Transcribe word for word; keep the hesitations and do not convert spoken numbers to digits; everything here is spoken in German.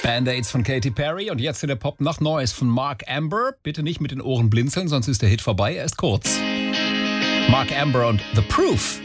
Band-Aids von Katy Perry und jetzt in der Pop-Nacht Neues von Mark Amber. Bitte nicht mit den Ohren blinzeln, sonst ist der Hit vorbei. Er ist kurz. Mark Amber und The Proof.